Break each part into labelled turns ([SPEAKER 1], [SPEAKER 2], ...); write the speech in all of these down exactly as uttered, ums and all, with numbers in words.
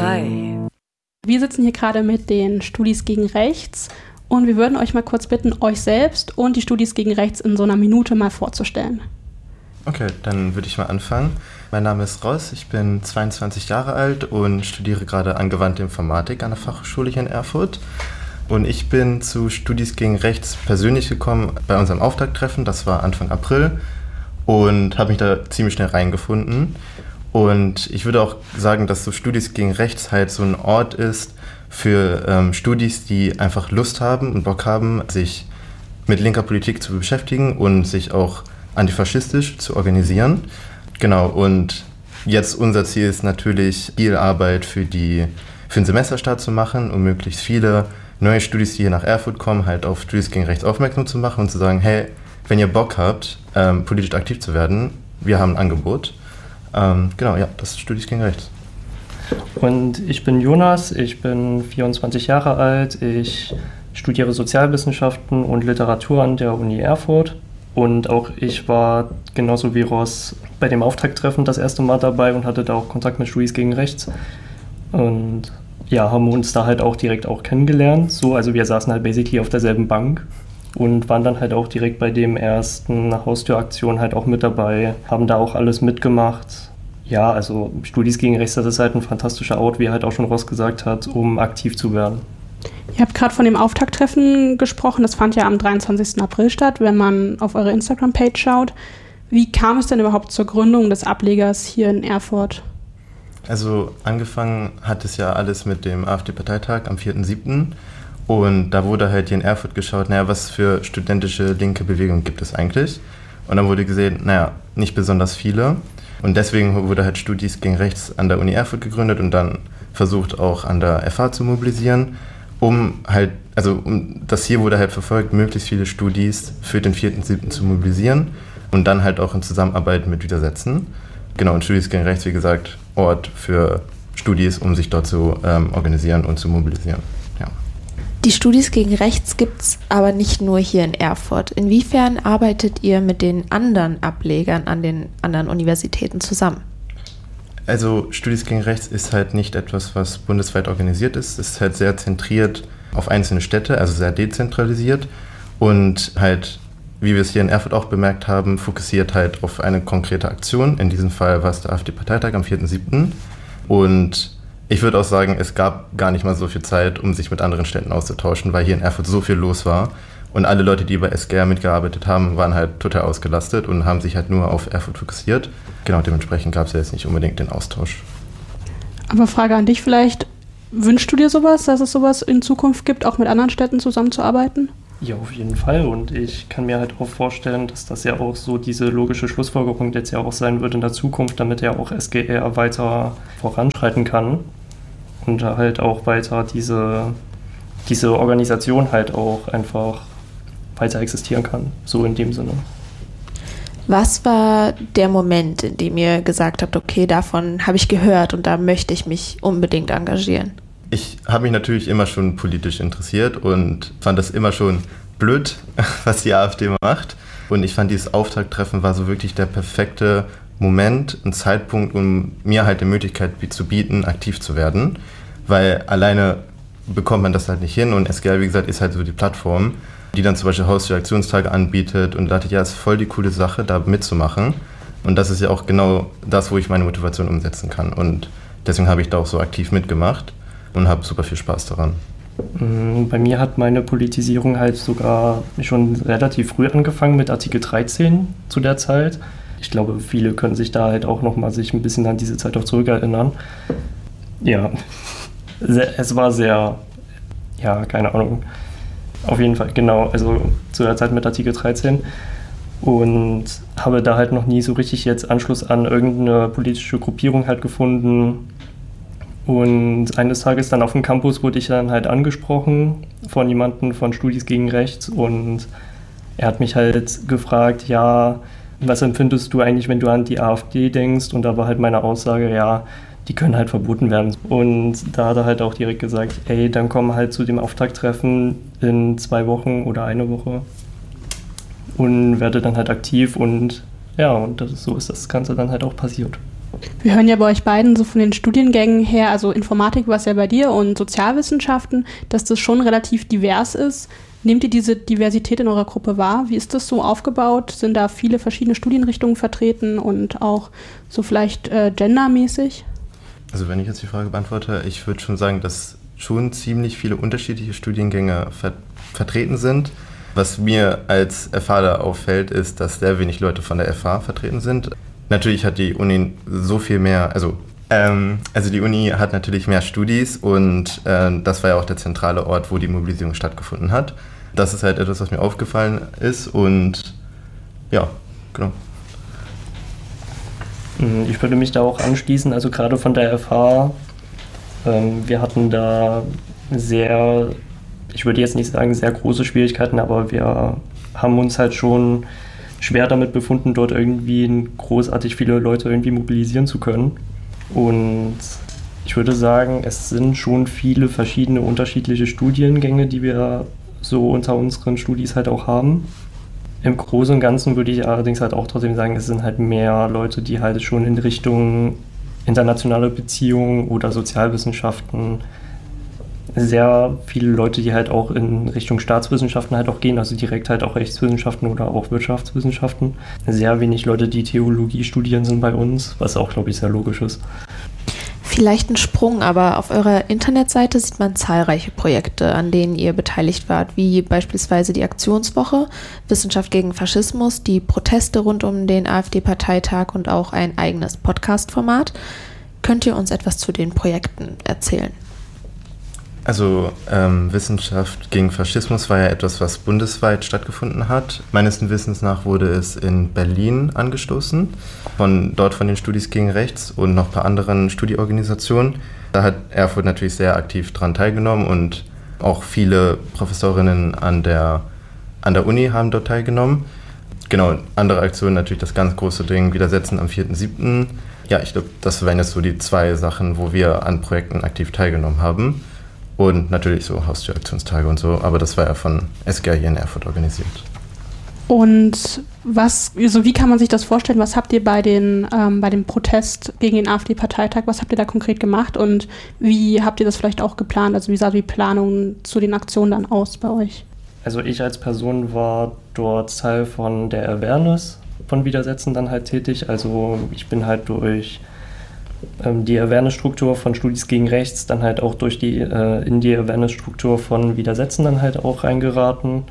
[SPEAKER 1] Hi.
[SPEAKER 2] Wir sitzen hier gerade mit den Studis gegen Rechts und wir würden euch mal kurz bitten, euch selbst und die Studis gegen Rechts in so einer Minute mal vorzustellen.
[SPEAKER 3] Okay, dann würde ich mal anfangen. Mein Name ist Ross, ich bin zweiundzwanzig Jahre alt und studiere gerade angewandte Informatik an der Fachhochschule hier in Erfurt. Und ich bin zu Studis gegen Rechts persönlich gekommen bei unserem Auftakttreffen, das war Anfang April, und habe mich da ziemlich schnell reingefunden. Und ich würde auch sagen, dass so Studis gegen Rechts halt so ein Ort ist für ähm, Studis, die einfach Lust haben und Bock haben, sich mit linker Politik zu beschäftigen und sich auch antifaschistisch zu organisieren. Genau, und jetzt unser Ziel ist natürlich, viel Arbeit für, die, für den Semesterstart zu machen, um möglichst viele neue Studis, die hier nach Erfurt kommen, halt auf Studis gegen Rechts aufmerksam zu machen und zu sagen, hey, wenn ihr Bock habt, ähm, politisch aktiv zu werden, wir haben ein Angebot. Ähm, genau, ja, das ist Studis gegen Rechts.
[SPEAKER 4] Und ich bin Jonas, ich bin vierundzwanzig Jahre alt, ich studiere Sozialwissenschaften und Literatur an der Uni Erfurt. Und auch ich war genauso wie Ross bei dem Auftakttreffen das erste Mal dabei und hatte da auch Kontakt mit Studis gegen Rechts. Und ja, haben uns da halt auch direkt auch kennengelernt. So, also wir saßen halt basically auf derselben Bank und waren dann halt auch direkt bei dem ersten Haustüraktion halt auch mit dabei, haben da auch alles mitgemacht. Ja, also Studis gegen Rechts, das ist halt ein fantastischer Ort, wie halt auch schon Ross gesagt hat, um aktiv zu werden.
[SPEAKER 2] Ihr habt gerade von dem Auftakttreffen gesprochen, das fand ja am dreiundzwanzigsten April statt, wenn man auf eure Instagram-Page schaut. Wie kam es denn überhaupt zur Gründung des Ablegers hier in Erfurt?
[SPEAKER 3] Also angefangen hat es ja alles mit dem AfD-Parteitag am vierten siebten und da wurde halt hier in Erfurt geschaut, naja, was für studentische linke Bewegungen gibt es eigentlich? Und dann wurde gesehen, naja, nicht besonders viele. Und deswegen wurde halt Studis gegen Rechts an der Uni Erfurt gegründet und dann versucht auch an der F H zu mobilisieren, um halt, also um, das Ziel wurde halt verfolgt, möglichst viele Studis für den vierten siebten zu mobilisieren und dann halt auch in Zusammenarbeit mit Widersetzen. Genau, und Studis gegen Rechts, wie gesagt, Ort für Studis, um sich dort zu ähm, organisieren und zu mobilisieren. Ja.
[SPEAKER 5] Die Studis gegen Rechts gibt es aber nicht nur hier in Erfurt. Inwiefern arbeitet ihr mit den anderen Ablegern an den anderen Universitäten zusammen?
[SPEAKER 3] Also Studis gegen Rechts ist halt nicht etwas, was bundesweit organisiert ist. Es ist halt sehr zentriert auf einzelne Städte, also sehr dezentralisiert und halt, wie wir es hier in Erfurt auch bemerkt haben, fokussiert halt auf eine konkrete Aktion. In diesem Fall war es der AfD-Parteitag am vierten siebten Und ich würde auch sagen, es gab gar nicht mal so viel Zeit, um sich mit anderen Städten auszutauschen, weil hier in Erfurt so viel los war. Und alle Leute, die bei S G R mitgearbeitet haben, waren halt total ausgelastet und haben sich halt nur auf Erfurt fokussiert. Genau, dementsprechend gab es ja jetzt nicht unbedingt den Austausch.
[SPEAKER 2] Aber Frage an dich vielleicht, wünschst du dir sowas, dass es sowas in Zukunft gibt, auch mit anderen Städten zusammenzuarbeiten?
[SPEAKER 4] Ja, auf jeden Fall. Und ich kann mir halt auch vorstellen, dass das ja auch so diese logische Schlussfolgerung jetzt ja auch sein wird in der Zukunft, damit ja auch S G R weiter voranschreiten kann und da halt auch weiter diese, diese Organisation halt auch einfach weiter existieren kann, so in dem Sinne.
[SPEAKER 5] Was war der Moment, in dem ihr gesagt habt, okay, davon habe ich gehört und da möchte ich mich unbedingt engagieren?
[SPEAKER 3] Ich habe mich natürlich immer schon politisch interessiert und fand das immer schon blöd, was die AfD macht. Und ich fand, dieses Auftakttreffen war so wirklich der perfekte Moment, ein Zeitpunkt, um mir halt die Möglichkeit zu bieten, aktiv zu werden. Weil alleine bekommt man das halt nicht hin und S G R, wie gesagt, ist halt so die Plattform, die dann zum Beispiel Haustür-Aktionstage anbietet und da dachte ich, ja, ist voll die coole Sache, da mitzumachen. Und das ist ja auch genau das, wo ich meine Motivation umsetzen kann. Und deswegen habe ich da auch so aktiv mitgemacht und habe super viel Spaß daran.
[SPEAKER 4] Bei mir hat meine Politisierung halt sogar schon relativ früh angefangen mit Artikel dreizehn zu der Zeit. Ich glaube, viele können sich da halt auch nochmal sich ein bisschen an diese Zeit auch zurückerinnern. Ja, es war sehr, ja, keine Ahnung. Auf jeden Fall, genau, also zu der Zeit mit Artikel dreizehn. Und habe da halt noch nie so richtig jetzt Anschluss an irgendeine politische Gruppierung halt gefunden. Und eines Tages dann auf dem Campus wurde ich dann halt angesprochen von jemandem von Studis gegen Rechts und er hat mich halt gefragt, ja, was empfindest du eigentlich, wenn du an die AfD denkst? Und da war halt meine Aussage, ja, die können halt verboten werden. Und da hat er halt auch direkt gesagt, ey, dann komm halt zu dem Auftakttreffen in zwei Wochen oder eine Woche und werde dann halt aktiv und ja, und das ist, so ist das Ganze dann halt auch passiert.
[SPEAKER 2] Wir hören ja bei euch beiden so von den Studiengängen her, also Informatik war es ja bei dir und Sozialwissenschaften, dass das schon relativ divers ist. Nehmt ihr diese Diversität in eurer Gruppe wahr? Wie ist das so aufgebaut? Sind da viele verschiedene Studienrichtungen vertreten und auch so vielleicht äh, gendermäßig?
[SPEAKER 3] Also wenn ich jetzt die Frage beantworte, ich würde schon sagen, dass schon ziemlich viele unterschiedliche Studiengänge ver- vertreten sind. Was mir als F Hler auffällt, ist, dass sehr wenig Leute von der F H vertreten sind. Natürlich hat die Uni so viel mehr, also, ähm, also die Uni hat natürlich mehr Studis und äh, das war ja auch der zentrale Ort, wo die Mobilisierung stattgefunden hat. Das ist halt etwas, was mir aufgefallen ist und ja, genau.
[SPEAKER 4] Ich würde mich da auch anschließen, also gerade von der F H, ähm, wir hatten da sehr, ich würde jetzt nicht sagen sehr große Schwierigkeiten, aber wir haben uns halt schon schwer damit befunden, dort irgendwie großartig viele Leute irgendwie mobilisieren zu können. Und ich würde sagen, es sind schon viele verschiedene unterschiedliche Studiengänge, die wir so unter unseren Studis halt auch haben. Im Großen und Ganzen würde ich allerdings halt auch trotzdem sagen, es sind halt mehr Leute, die halt schon in Richtung internationale Beziehungen oder Sozialwissenschaften, sehr viele Leute, die halt auch in Richtung Staatswissenschaften halt auch gehen, also direkt halt auch Rechtswissenschaften oder auch Wirtschaftswissenschaften. Sehr wenig Leute, die Theologie studieren, sind bei uns, was auch, glaube ich, sehr logisch ist.
[SPEAKER 5] Vielleicht ein Sprung, aber auf eurer Internetseite sieht man zahlreiche Projekte, an denen ihr beteiligt wart, wie beispielsweise die Aktionswoche, Wissenschaft gegen Faschismus, die Proteste rund um den AfD-Parteitag und auch ein eigenes Podcast-Format. Könnt ihr uns etwas zu den Projekten erzählen?
[SPEAKER 3] Also ähm, Wissenschaft gegen Faschismus war ja etwas, was bundesweit stattgefunden hat. Meines Wissens nach wurde es in Berlin angestoßen, von dort von den Studis gegen Rechts und noch ein paar anderen Studieorganisationen. Da hat Erfurt natürlich sehr aktiv dran teilgenommen und auch viele Professorinnen an der, an der Uni haben dort teilgenommen. Genau, andere Aktionen natürlich das ganz große Ding, Widersetzen am vierten siebten Ja, ich glaube, das wären jetzt so die zwei Sachen, wo wir an Projekten aktiv teilgenommen haben. Und natürlich so Haustüraktionstage und so, aber das war ja von S G A hier in Erfurt organisiert.
[SPEAKER 2] Und was, also wie kann man sich das vorstellen? Was habt ihr bei, den, ähm, bei dem Protest gegen den AfD-Parteitag, was habt ihr da konkret gemacht und wie habt ihr das vielleicht auch geplant? Also wie sah die Planung zu den Aktionen dann aus bei euch?
[SPEAKER 4] Also ich als Person war dort Teil von der Awareness von Widersetzen dann halt tätig. Also ich bin halt durch die Awareness-Struktur von Studis gegen Rechts, dann halt auch durch die, äh, in die Awareness-Struktur von Widersetzen dann halt auch reingeraten.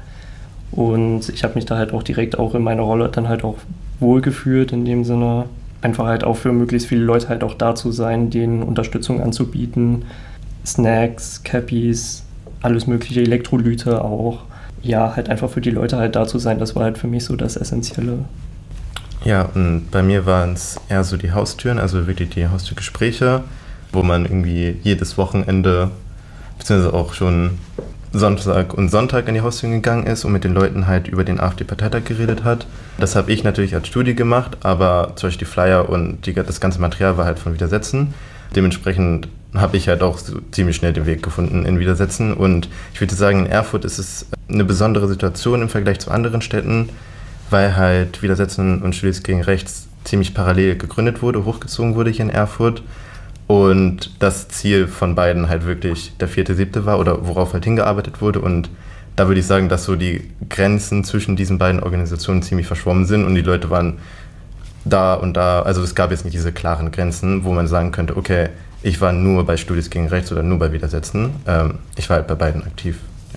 [SPEAKER 4] Und ich habe mich da halt auch direkt auch in meiner Rolle dann halt auch wohlgefühlt, in dem Sinne, einfach halt auch für möglichst viele Leute halt auch da zu sein, denen Unterstützung anzubieten. Snacks, Cappies, alles mögliche, Elektrolyte auch. Ja, halt einfach für die Leute halt da zu sein, das war halt für mich so das Essentielle.
[SPEAKER 3] Ja, und bei mir waren es eher so die Haustüren, also wirklich die Haustürgespräche, wo man irgendwie jedes Wochenende, beziehungsweise auch schon Sonntag und Sonntag in die Haustüren gegangen ist und mit den Leuten halt über den AfD-Parteitag geredet hat. Das habe ich natürlich als Studie gemacht, aber zum Beispiel die Flyer und die, das ganze Material war halt von Widersetzen. Dementsprechend habe ich halt auch so ziemlich schnell den Weg gefunden in Widersetzen und ich würde sagen, in Erfurt ist es eine besondere Situation im Vergleich zu anderen Städten, weil halt Widersetzen und Studis gegen Rechts ziemlich parallel gegründet wurde, hochgezogen wurde hier in Erfurt und das Ziel von beiden halt wirklich der vierte siebte war oder worauf halt hingearbeitet wurde und da würde ich sagen, dass so die Grenzen zwischen diesen beiden Organisationen ziemlich verschwommen sind und die Leute waren da und da, also es gab jetzt nicht diese klaren Grenzen, wo man sagen könnte, okay, ich war nur bei Studis gegen Rechts oder nur bei Widersetzen, ähm, ich war halt bei beiden aktiv.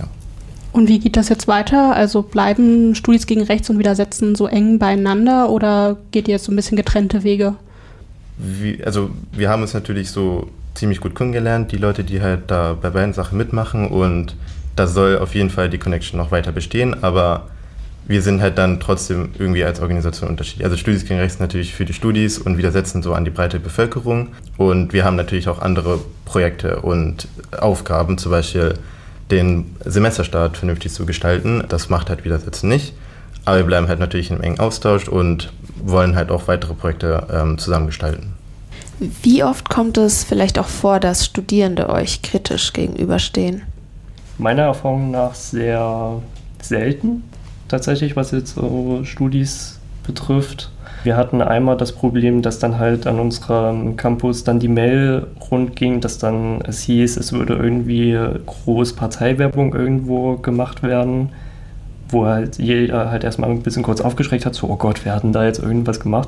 [SPEAKER 2] Und wie geht das jetzt weiter? Also bleiben Studis gegen Rechts und Widersetzen so eng beieinander oder geht ihr jetzt so ein bisschen getrennte Wege?
[SPEAKER 3] Wie, also wir haben uns natürlich so ziemlich gut kennengelernt, die Leute, die halt da bei beiden Sachen mitmachen und da soll auf jeden Fall die Connection noch weiter bestehen, aber wir sind halt dann trotzdem irgendwie als Organisation unterschiedlich. Also Studis gegen Rechts natürlich für die Studis und Widersetzen so an die breite Bevölkerung und wir haben natürlich auch andere Projekte und Aufgaben, zum Beispiel den Semesterstart vernünftig zu gestalten. Das macht halt Widersetzen nicht. Aber wir bleiben halt natürlich im engen Austausch und wollen halt auch weitere Projekte ähm, zusammen gestalten.
[SPEAKER 5] Wie oft kommt es vielleicht auch vor, dass Studierende euch kritisch gegenüberstehen?
[SPEAKER 4] Meiner Erfahrung nach sehr selten, tatsächlich, was jetzt so Studis betrifft. Wir hatten einmal das Problem, dass dann halt an unserem Campus dann die Mail rund ging, dass dann es hieß, es würde irgendwie groß Parteiwerbung irgendwo gemacht werden, wo halt jeder halt erstmal ein bisschen kurz aufgeschreckt hat, so, oh Gott, wir hatten da jetzt irgendwas gemacht.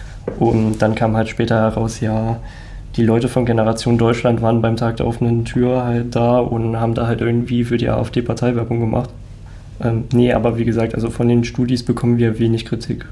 [SPEAKER 4] Und dann kam halt später heraus, ja, die Leute von Generation Deutschland waren beim Tag der offenen Tür halt da und haben da halt irgendwie für die AfD Parteiwerbung gemacht. Ähm, nee, aber wie gesagt, also von den Studis bekommen wir wenig Kritik.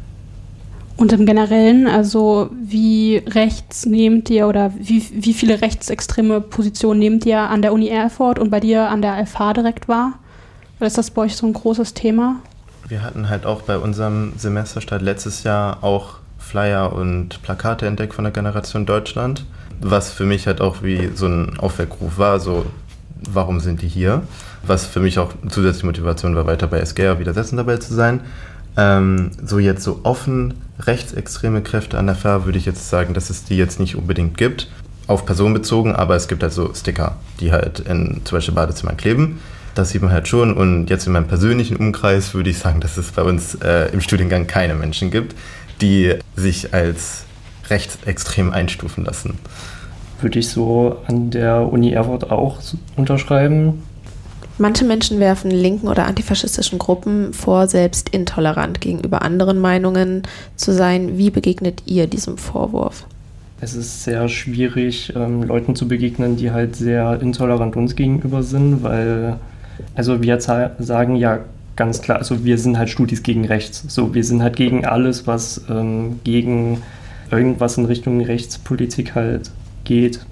[SPEAKER 2] Und im Generellen, also wie rechts nehmt ihr oder wie, wie viele rechtsextreme Positionen nehmt ihr an der Uni Erfurt und bei dir an der F H direkt wahr? Oder ist das bei euch so ein großes Thema?
[SPEAKER 3] Wir hatten halt auch bei unserem Semesterstart letztes Jahr auch Flyer und Plakate entdeckt von der Generation Deutschland, was für mich halt auch wie so ein Aufweckruf war, so warum sind die hier? Was für mich auch zusätzliche Motivation war, weiter bei S G R wieder dabei zu sein. Ähm, so jetzt so offen rechtsextreme Kräfte an der F H würde ich jetzt sagen, dass es die jetzt nicht unbedingt gibt, auf Personen bezogen, aber es gibt halt so Sticker, die halt in zum Beispiel Badezimmern kleben. Das sieht man halt schon und jetzt in meinem persönlichen Umkreis würde ich sagen, dass es bei uns äh, im Studiengang keine Menschen gibt, die sich als rechtsextrem einstufen lassen.
[SPEAKER 4] Würde ich so an der Uni Erfurt auch unterschreiben.
[SPEAKER 5] Manche Menschen werfen linken oder antifaschistischen Gruppen vor, selbst intolerant gegenüber anderen Meinungen zu sein. Wie begegnet ihr diesem Vorwurf?
[SPEAKER 4] Es ist sehr schwierig, ähm, Leuten zu begegnen, die halt sehr intolerant uns gegenüber sind, weil, also wir za- sagen ja ganz klar, also wir sind halt Studis gegen rechts. So, wir sind halt gegen alles, was ähm, gegen irgendwas in Richtung Rechtspolitik halt geht.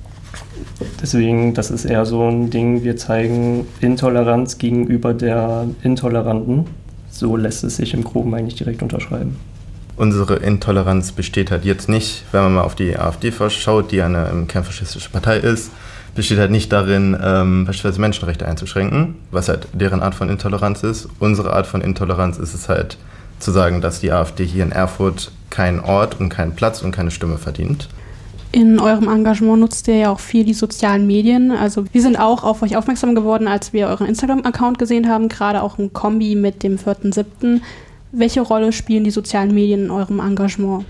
[SPEAKER 4] Deswegen, das ist eher so ein Ding, wir zeigen Intoleranz gegenüber der Intoleranten. So lässt es sich im Groben eigentlich direkt unterschreiben.
[SPEAKER 3] Unsere Intoleranz besteht halt jetzt nicht, wenn man mal auf die AfD schaut, die eine ähm, kernfaschistische Partei ist, besteht halt nicht darin, ähm, beispielsweise Menschenrechte einzuschränken, was halt deren Art von Intoleranz ist. Unsere Art von Intoleranz ist es halt zu sagen, dass die AfD hier in Erfurt keinen Ort und keinen Platz und keine Stimme verdient.
[SPEAKER 2] In eurem Engagement nutzt ihr ja auch viel die sozialen Medien. Also wir sind auch auf euch aufmerksam geworden, als wir euren Instagram-Account gesehen haben, gerade auch ein Kombi mit dem vierten siebten Welche Rolle spielen die sozialen Medien in eurem Engagement?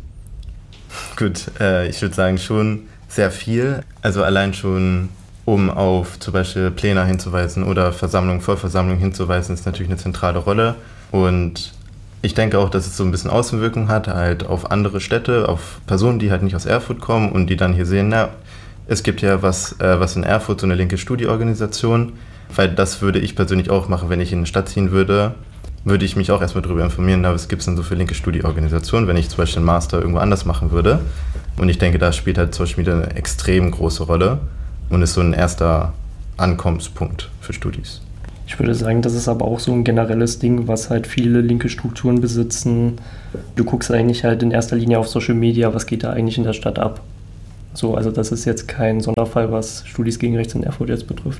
[SPEAKER 3] Gut, äh, ich würde sagen schon sehr viel. Also allein schon, um auf zum Beispiel Pläne hinzuweisen oder Versammlungen, Vollversammlungen hinzuweisen, ist natürlich eine zentrale Rolle. Und ich denke auch, dass es so ein bisschen Außenwirkung hat, halt auf andere Städte, auf Personen, die halt nicht aus Erfurt kommen und die dann hier sehen, na, es gibt ja was, äh, was in Erfurt, so eine linke Studieorganisation, weil das würde ich persönlich auch machen, wenn ich in eine Stadt ziehen würde, würde ich mich auch erstmal darüber informieren, na, was gibt es denn so für linke Studieorganisationen, wenn ich zum Beispiel einen Master irgendwo anders machen würde. Und ich denke, da spielt halt Social Media eine extrem große Rolle und ist so ein erster Ankommenspunkt für Studis.
[SPEAKER 4] Ich würde sagen, das ist aber auch so ein generelles Ding, was halt viele linke Strukturen besitzen. Du guckst eigentlich halt in erster Linie auf Social Media, was geht da eigentlich in der Stadt ab. So, also das ist jetzt kein Sonderfall, was Studis gegen Rechts in Erfurt jetzt betrifft.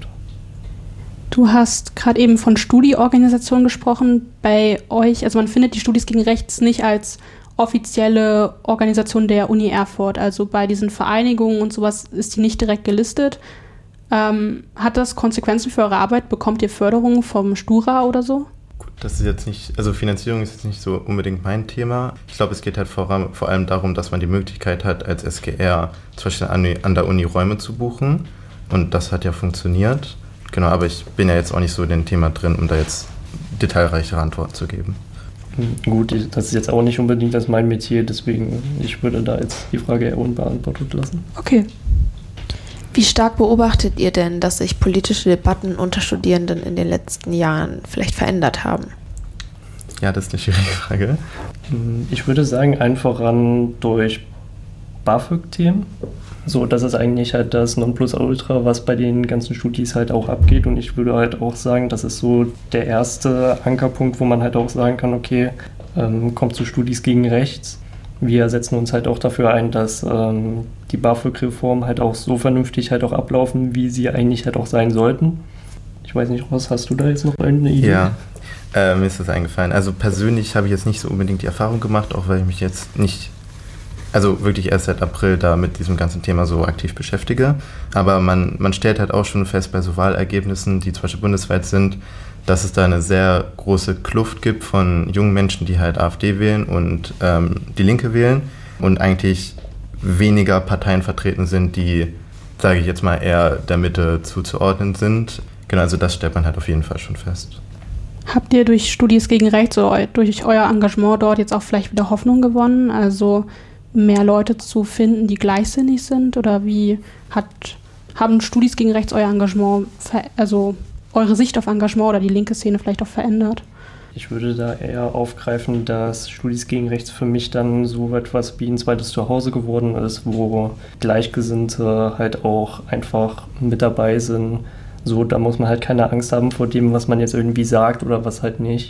[SPEAKER 2] Du hast gerade eben von Studieorganisationen gesprochen. Bei euch, also man findet die Studis gegen Rechts nicht als offizielle Organisation der Uni Erfurt. Also bei diesen Vereinigungen und sowas ist die nicht direkt gelistet. Ähm, hat das Konsequenzen für eure Arbeit? Bekommt ihr Förderung vom Stura oder so?
[SPEAKER 3] Gut, das ist jetzt nicht, also Finanzierung ist jetzt nicht so unbedingt mein Thema. Ich glaube, es geht halt vor, vor allem darum, dass man die Möglichkeit hat, als S G R zum Beispiel an, an der Uni Räume zu buchen. Und das hat ja funktioniert. Genau, aber ich bin ja jetzt auch nicht so in dem Thema drin, um da jetzt detailreichere Antworten zu geben.
[SPEAKER 4] Gut, das ist jetzt auch nicht unbedingt das mein Metier, deswegen ich würde da jetzt die Frage eher unbeantwortet lassen.
[SPEAKER 2] Okay.
[SPEAKER 5] Wie stark beobachtet ihr denn, dass sich politische Debatten unter Studierenden in den letzten Jahren vielleicht verändert haben?
[SPEAKER 3] Ja, das ist eine schwierige Frage.
[SPEAKER 4] Ich würde sagen, allen voran durch BAföG-Themen. So, das ist eigentlich halt das Nonplusultra, was bei den ganzen Studis halt auch abgeht. Und ich würde halt auch sagen, das ist so der erste Ankerpunkt, wo man halt auch sagen kann, okay, ähm, kommt zu Studis gegen Rechts. Wir setzen uns halt auch dafür ein, dass ähm, die BAföG-Reformen halt auch so vernünftig halt auch ablaufen, wie sie eigentlich halt auch sein sollten. Ich weiß nicht, Ross, hast du da jetzt noch eine Idee?
[SPEAKER 3] Ja, äh, mir ist das eingefallen. Also persönlich habe ich jetzt nicht so unbedingt die Erfahrung gemacht, auch weil ich mich jetzt nicht, also wirklich erst seit April da mit diesem ganzen Thema so aktiv beschäftige. Aber man, man stellt halt auch schon fest bei so Wahlergebnissen, die zum Beispiel bundesweit sind, dass es da eine sehr große Kluft gibt von jungen Menschen, die halt AfD wählen und ähm, die Linke wählen und eigentlich weniger Parteien vertreten sind, die, sage ich jetzt mal, eher der Mitte zuzuordnen sind. Genau, also das stellt man halt auf jeden Fall schon fest.
[SPEAKER 2] Habt ihr durch Studis gegen Rechts oder durch euer Engagement dort jetzt auch vielleicht wieder Hoffnung gewonnen? Also mehr Leute zu finden, die gleichsinnig sind? Oder wie hat, haben Studis gegen Rechts euer Engagement, ver- also eure Sicht auf Engagement oder die linke Szene vielleicht auch verändert?
[SPEAKER 4] Ich würde da eher aufgreifen, dass Studis gegen Rechts für mich dann so etwas wie ein zweites Zuhause geworden ist, wo Gleichgesinnte halt auch einfach mit dabei sind. So, da muss man halt keine Angst haben vor dem, was man jetzt irgendwie sagt oder was halt nicht.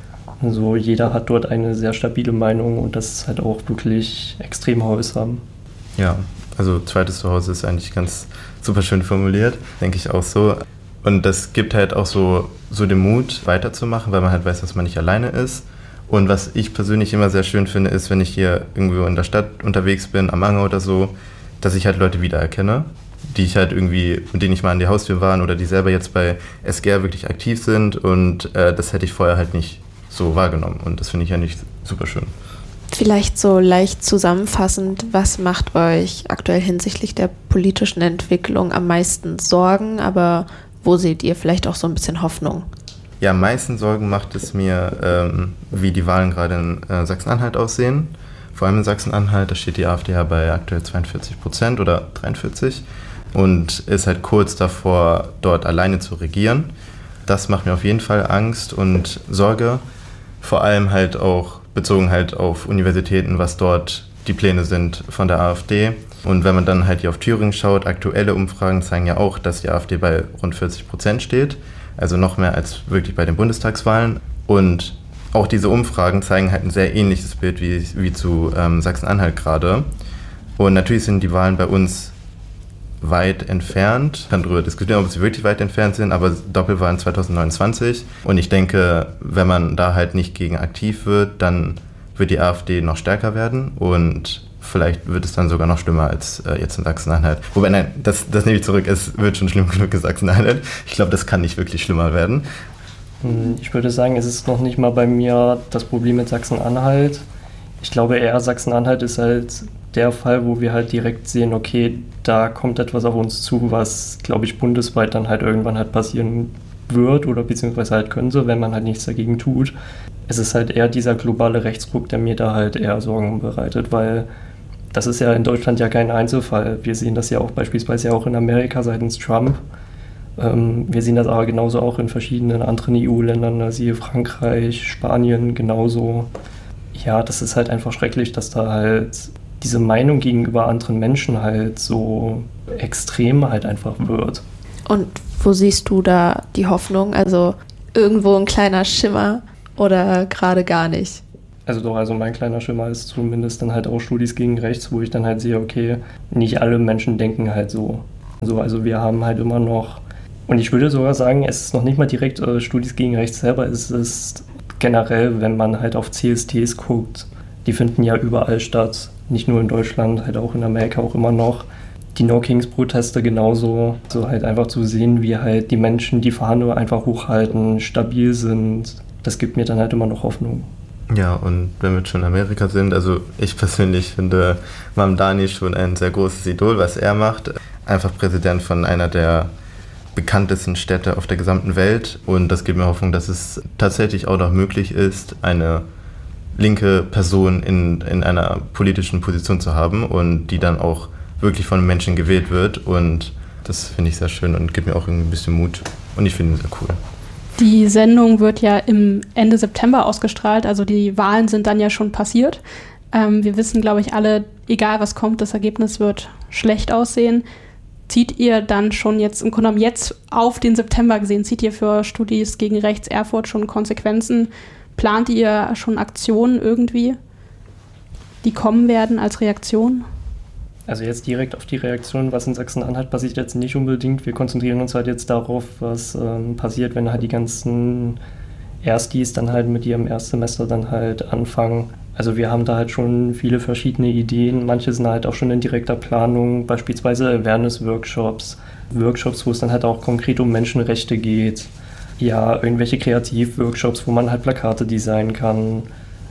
[SPEAKER 4] Also jeder hat dort eine sehr stabile Meinung und das ist halt auch wirklich extrem wholesome.
[SPEAKER 3] Ja, also zweites Zuhause ist eigentlich ganz super schön formuliert, denke ich auch so. Und das gibt halt auch so, so den Mut, weiterzumachen, weil man halt weiß, dass man nicht alleine ist. Und was ich persönlich immer sehr schön finde, ist, wenn ich hier irgendwo in der Stadt unterwegs bin, am Anger oder so, dass ich halt Leute wiedererkenne, die ich halt irgendwie, mit denen ich mal an die Haustür waren oder die selber jetzt bei S G R wirklich aktiv sind. Und äh, das hätte ich vorher halt nicht so wahrgenommen. Und das finde ich eigentlich super schön.
[SPEAKER 5] Vielleicht so leicht zusammenfassend, was macht euch aktuell hinsichtlich der politischen Entwicklung am meisten Sorgen, aber wo seht ihr vielleicht auch so ein bisschen Hoffnung?
[SPEAKER 3] Ja, am meisten Sorgen macht es mir, ähm, wie die Wahlen gerade in äh, Sachsen-Anhalt aussehen. Vor allem in Sachsen-Anhalt, da steht die AfD ja bei aktuell zweiundvierzig Prozent oder dreiundvierzig und ist halt kurz davor, dort alleine zu regieren. Das macht mir auf jeden Fall Angst und Sorge, vor allem halt auch bezogen halt auf Universitäten, was dort die Pläne sind von der AfD. Und wenn man dann halt hier auf Thüringen schaut, aktuelle Umfragen zeigen ja auch, dass die AfD bei rund vierzig Prozent steht, also noch mehr als wirklich bei den Bundestagswahlen. Und auch diese Umfragen zeigen halt ein sehr ähnliches Bild wie, wie zu ähm, Sachsen-Anhalt gerade. Und natürlich sind die Wahlen bei uns weit entfernt. Ich kann darüber diskutieren, ob sie wirklich weit entfernt sind, aber Doppelwahlen zwanzig neunundzwanzig. Und ich denke, wenn man da halt nicht gegen aktiv wird, dann wird die AfD noch stärker werden und vielleicht wird es dann sogar noch schlimmer als äh, jetzt in Sachsen-Anhalt. Wobei, nein, das, das nehme ich zurück, es wird schon schlimm genug in Sachsen-Anhalt. Ich glaube, das kann nicht wirklich schlimmer werden.
[SPEAKER 4] Ich würde sagen, es ist noch nicht mal bei mir das Problem mit Sachsen-Anhalt. Ich glaube eher, Sachsen-Anhalt ist halt der Fall, wo wir halt direkt sehen, okay, da kommt etwas auf uns zu, was, glaube ich, bundesweit dann halt irgendwann halt passieren wird oder beziehungsweise halt könnte, wenn man halt nichts dagegen tut. Es ist halt eher dieser globale Rechtsruck, der mir da halt eher Sorgen bereitet, weil das ist ja in Deutschland ja kein Einzelfall. Wir sehen das ja auch beispielsweise auch in Amerika seitens Trump. Ähm, wir sehen das aber genauso auch in verschiedenen anderen E U-Ländern, siehe Frankreich, Spanien genauso. Ja, das ist halt einfach schrecklich, dass da halt diese Meinung gegenüber anderen Menschen halt so extrem halt einfach wird.
[SPEAKER 5] Und wo siehst du da die Hoffnung? Also irgendwo ein kleiner Schimmer oder gerade gar nicht?
[SPEAKER 4] Also doch, also mein kleiner Schimmer ist zumindest dann halt auch Studis gegen Rechts, wo ich dann halt sehe, okay, nicht alle Menschen denken halt so. So, also wir haben halt immer noch, und ich würde sogar sagen, es ist noch nicht mal direkt äh, Studis gegen Rechts selber, es ist generell, wenn man halt auf C S Ds guckt, die finden ja überall statt, nicht nur in Deutschland, halt auch in Amerika auch immer noch. Die No-Kings-Proteste genauso, so halt einfach zu sehen, wie halt die Menschen die Fahne einfach hochhalten, stabil sind, das gibt mir dann halt immer noch Hoffnung.
[SPEAKER 3] Ja, und wenn wir schon in Amerika sind, also ich persönlich finde Mamdani schon ein sehr großes Idol, was er macht. Einfach Präsident von einer der bekanntesten Städte auf der gesamten Welt und das gibt mir Hoffnung, dass es tatsächlich auch noch möglich ist, eine linke Person in, in einer politischen Position zu haben und die dann auch wirklich von Menschen gewählt wird und das finde ich sehr schön und gibt mir auch irgendwie ein bisschen Mut und ich finde ihn sehr cool.
[SPEAKER 2] Die Sendung wird ja im Ende September ausgestrahlt, also die Wahlen sind dann ja schon passiert. Ähm, wir wissen, glaube ich, alle, egal was kommt, das Ergebnis wird schlecht aussehen. Zieht ihr dann schon jetzt, im Grunde genommen jetzt auf den September gesehen, zieht ihr für Studis gegen Rechts Erfurt schon Konsequenzen? Plant ihr schon Aktionen irgendwie, die kommen werden als Reaktion?
[SPEAKER 4] Also jetzt direkt auf die Reaktion, was in Sachsen-Anhalt passiert, jetzt nicht unbedingt. Wir konzentrieren uns halt jetzt darauf, was ähm, passiert, wenn halt die ganzen Erstis dann halt mit ihrem Erstsemester dann halt anfangen. Also wir haben da halt schon viele verschiedene Ideen. Manche sind halt auch schon in direkter Planung, beispielsweise Awareness-Workshops, Workshops, wo es dann halt auch konkret um Menschenrechte geht. Ja, irgendwelche Kreativworkshops, wo man halt Plakate designen kann.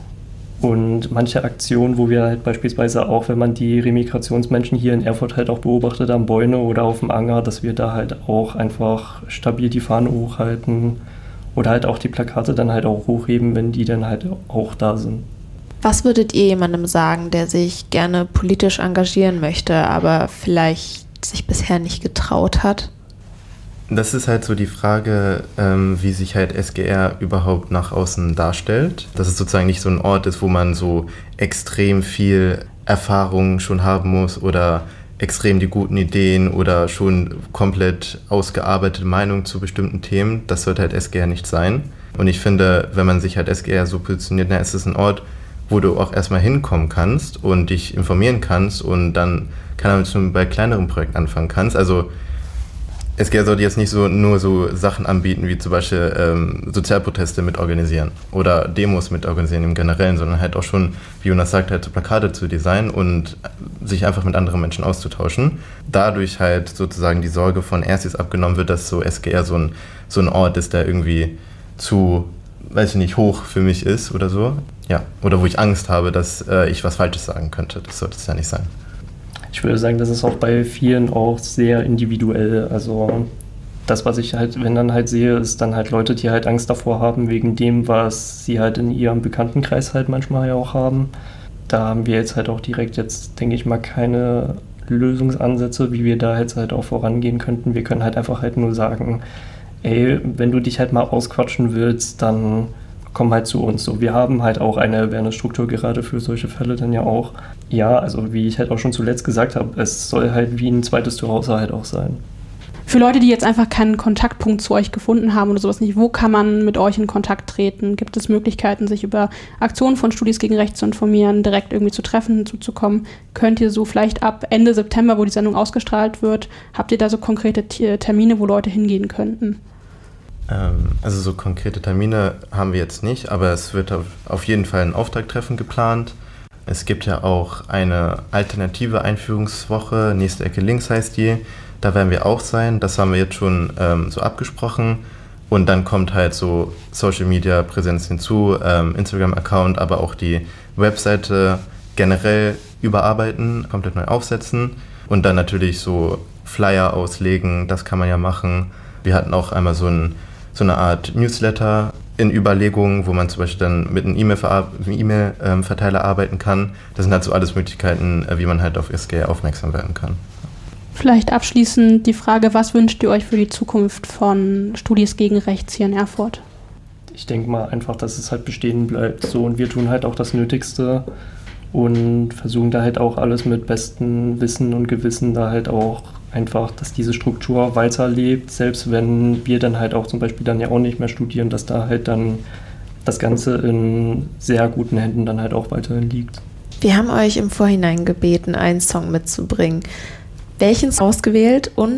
[SPEAKER 4] Und manche Aktionen, wo wir halt beispielsweise auch, wenn man die Remigrationsmenschen hier in Erfurt halt auch beobachtet am Bäune oder auf dem Anger, dass wir da halt auch einfach stabil die Fahne hochhalten oder halt auch die Plakate dann halt auch hochheben, wenn die dann halt auch da sind.
[SPEAKER 5] Was würdet ihr jemandem sagen, der sich gerne politisch engagieren möchte, aber vielleicht sich bisher nicht getraut hat?
[SPEAKER 3] Das ist halt so die Frage, ähm, wie sich halt S G R überhaupt nach außen darstellt. Dass es sozusagen nicht so ein Ort ist, wo man so extrem viel Erfahrung schon haben muss oder extrem die guten Ideen oder schon komplett ausgearbeitete Meinungen zu bestimmten Themen. Das sollte halt S G R nicht sein. Und ich finde, wenn man sich halt S G R so positioniert, dann ist es ein Ort, wo du auch erstmal hinkommen kannst und dich informieren kannst und dann kann man schon bei kleineren Projekten anfangen kannst. Also S G R sollte jetzt nicht so nur so Sachen anbieten, wie zum Beispiel ähm, Sozialproteste mit organisieren oder Demos mit organisieren im Generellen, sondern halt auch schon, wie Jonas sagt, halt so Plakate zu designen und sich einfach mit anderen Menschen auszutauschen. Dadurch halt sozusagen die Sorge von Erstis abgenommen wird, dass so S G R so ein, so ein Ort ist, der irgendwie zu, weiß ich nicht, hoch für mich ist oder so. Ja, oder wo ich Angst habe, dass äh, ich was Falsches sagen könnte. Das sollte es ja nicht sein.
[SPEAKER 4] Ich würde sagen, das ist auch bei vielen auch sehr individuell. Also das, was ich halt, wenn dann halt sehe, ist dann halt Leute, die halt Angst davor haben, wegen dem, was sie halt in ihrem Bekanntenkreis halt manchmal ja auch haben. Da haben wir jetzt halt auch direkt jetzt, denke ich mal, keine Lösungsansätze, wie wir da jetzt halt auch vorangehen könnten. Wir können halt einfach halt nur sagen, ey, wenn du dich halt mal ausquatschen willst, dann komm halt zu uns. So, wir haben halt auch eine Awareness-Struktur gerade für solche Fälle dann ja auch. Ja, also wie ich halt auch schon zuletzt gesagt habe, es soll halt wie ein zweites Zuhause halt auch sein.
[SPEAKER 2] Für Leute, die jetzt einfach keinen Kontaktpunkt zu euch gefunden haben oder sowas nicht, wo kann man mit euch in Kontakt treten? Gibt es Möglichkeiten, sich über Aktionen von Studis gegen Rechts zu informieren, direkt irgendwie zu Treffen hinzuzukommen? Könnt ihr so vielleicht ab Ende September, wo die Sendung ausgestrahlt wird, habt ihr da so konkrete Termine, wo Leute hingehen könnten?
[SPEAKER 3] Also so konkrete Termine haben wir jetzt nicht, aber es wird auf jeden Fall ein Auftakttreffen geplant. Es gibt ja auch eine alternative Einführungswoche, nächste Ecke links heißt die, da werden wir auch sein, das haben wir jetzt schon ähm, so abgesprochen und dann kommt halt so Social Media Präsenz hinzu, ähm, Instagram-Account, aber auch die Webseite generell überarbeiten, komplett neu aufsetzen und dann natürlich so Flyer auslegen, das kann man ja machen. Wir hatten auch einmal so ein so eine Art Newsletter in Überlegungen, wo man zum Beispiel dann mit einem E-Mail-Verteiler arbeiten kann. Das sind halt so alles Möglichkeiten, wie man halt auf S G R aufmerksam werden kann.
[SPEAKER 2] Vielleicht abschließend die Frage, was wünscht ihr euch für die Zukunft von Studis gegen Rechts hier in Erfurt?
[SPEAKER 4] Ich denke mal einfach, dass es halt bestehen bleibt. So, und wir tun halt auch das Nötigste und versuchen da halt auch alles mit bestem Wissen und Gewissen da halt auch einfach, dass diese Struktur weiterlebt, selbst wenn wir dann halt auch zum Beispiel dann ja auch nicht mehr studieren, dass da halt dann das Ganze in sehr guten Händen dann halt auch weiterhin liegt.
[SPEAKER 5] Wir haben euch im Vorhinein gebeten, einen Song mitzubringen. Welchen ausgewählt und